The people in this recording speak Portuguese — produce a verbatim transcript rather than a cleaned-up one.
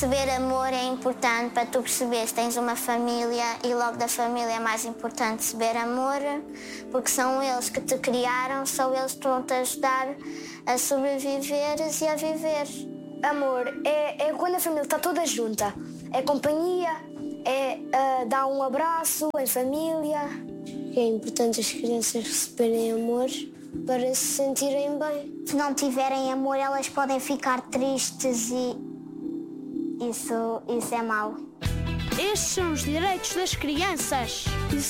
Receber amor é importante para tu perceber se tens uma família e logo da família é mais importante receber amor, porque são eles que te criaram, são eles que vão te ajudar a sobreviveres e a viver. Amor é, é quando a família está toda junta, é companhia, é uh, dar um abraço em família. É importante as crianças receberem amor para se sentirem bem. Se não tiverem amor, elas podem ficar tristes e isso, isso é mau. Estes são os direitos das crianças. Isso